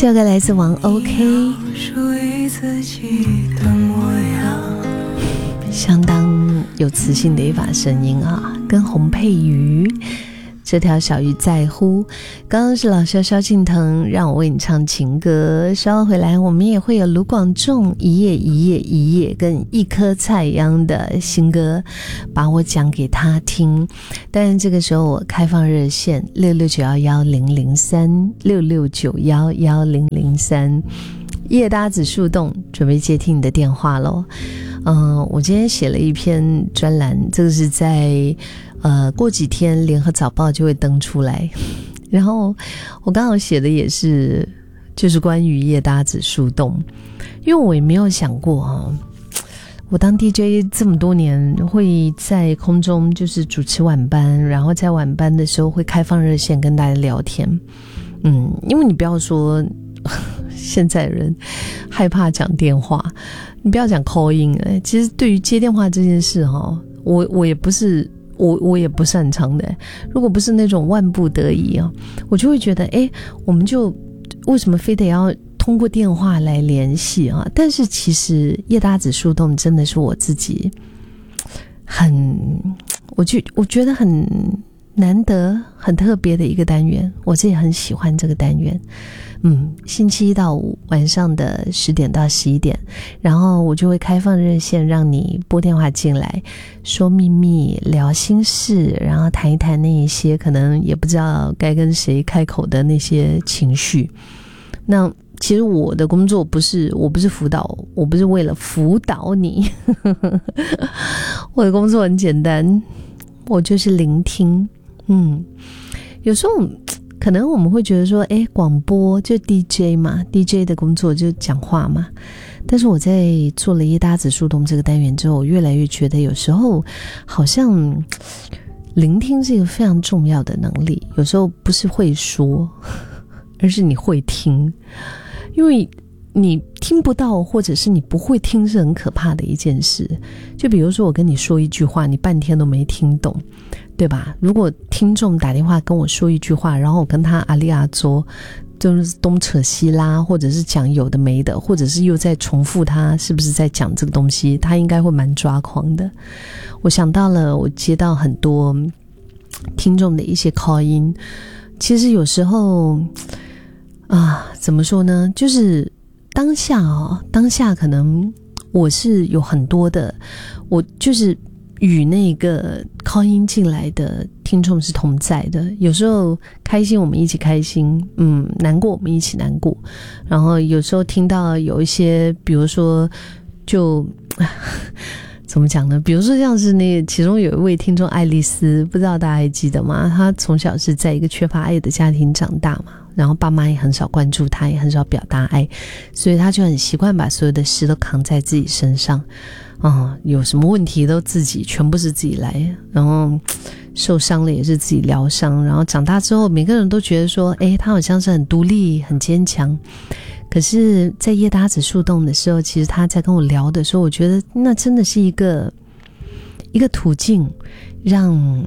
这个来自王 OK， 相当有磁性的一把声音啊，跟洪佩瑜这条小鱼在乎。刚刚是老萧萧敬腾让我为你唱情歌，稍后回来我们也会有卢广仲一夜一夜一夜跟一颗菜一样的新歌，把我讲给他听。但是这个时候我开放热线66911003，66911003，夜搭子树洞，准备接听你的电话咯。我今天写了一篇专栏，这个是在过几天联合早报就会登出来，然后我刚好写的也是就是关于夜搭子树洞，因为我也没有想过我当 DJ 这么多年会在空中就是主持晚班，然后在晚班的时候会开放热线跟大家聊天。因为你不要说现在人害怕讲电话，你不要讲 call in， 其实对于接电话这件事我也不是我也不擅长的。如果不是那种万不得已我就会觉得我们就为什么非得要通过电话来联系但是其实夜搭子树洞真的是我自己我觉得很难得很特别的一个单元，我自己很喜欢这个单元。星期一到五晚上的10点到11点，然后我就会开放热线让你拨电话进来说秘密聊心事，然后谈一谈那一些可能也不知道该跟谁开口的那些情绪。那其实我的工作我不是辅导，我不是为了辅导你我的工作很简单，我就是聆听。有时候可能我们会觉得说广播就 DJ 嘛， DJ 的工作就讲话嘛，但是我在做了夜搭子树洞这个单元之后，我越来越觉得有时候好像聆听是一个非常重要的能力。有时候不是会说，而是你会听，因为你听不到或者是你不会听是很可怕的一件事。就比如说我跟你说一句话，你半天都没听懂，对吧？如果听众打电话跟我说一句话，然后我跟他阿里阿周就是东扯西拉，或者是讲有的没的，或者是又在重复他是不是在讲这个东西，他应该会蛮抓狂的。我想到了我接到很多听众的一些 call in， 其实有时候怎么说呢，就是当下可能我是有很多的，我就是与那个 call in 进来的听众是同在的。有时候开心我们一起开心，难过我们一起难过。然后有时候听到有一些比如说就怎么讲呢，比如说像是那个其中有一位听众爱丽丝，不知道大家还记得吗？她从小是在一个缺乏爱的家庭长大嘛，然后爸妈也很少关注她，也很少表达爱，所以她就很习惯把所有的事都扛在自己身上有什么问题都全部是自己来，然后受伤了也是自己疗伤。然后长大之后每个人都觉得说她好像是很独立很坚强，可是在夜搭子树洞的时候，其实他在跟我聊的时候，我觉得那真的是一个途径，让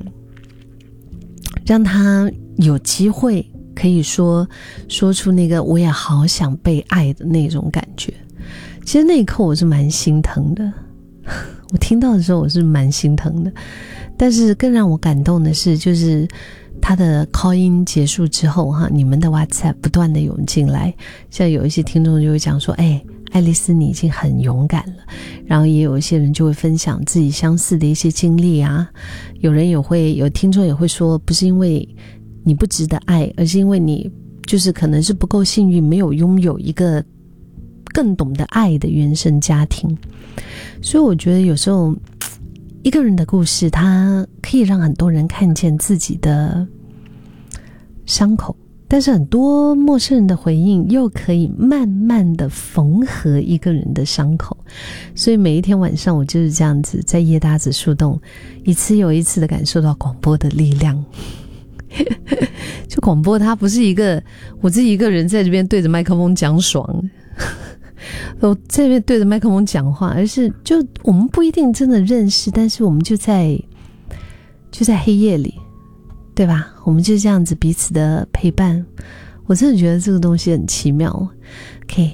他有机会可以说出那个我也好想被爱的那种感觉。其实那一刻我是蛮心疼的，我听到的时候我是蛮心疼的。但是更让我感动的是，就是他的 call in 结束之后你们的 WhatsApp 不断的涌进来，像有一些听众就会讲说爱丽丝你已经很勇敢了，然后也有一些人就会分享自己相似的一些经历有听众也会说，不是因为你不值得爱，而是因为你就是可能是不够幸运，没有拥有一个更懂得爱的原生家庭。所以我觉得有时候一个人的故事，它可以让很多人看见自己的伤口，但是很多陌生人的回应又可以慢慢的缝合一个人的伤口。所以每一天晚上我就是这样子在夜搭子树洞，一次又一次的感受到广播的力量。就广播它不是一个我自己一个人在这边对着麦克风讲爽，我在这边对着麦克风讲话，而是就我们不一定真的认识，但是我们就在黑夜里，对吧？我们就这样子彼此的陪伴， 我真的觉得这个东西很奇妙。 OK，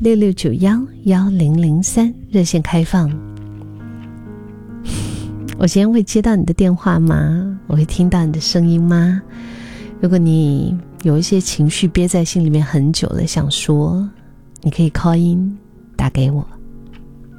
66911003热线开放。我今天会接到你的电话吗？我会听到你的声音吗？如果你有一些情绪憋在心里面很久了想说，你可以 call in 打给我。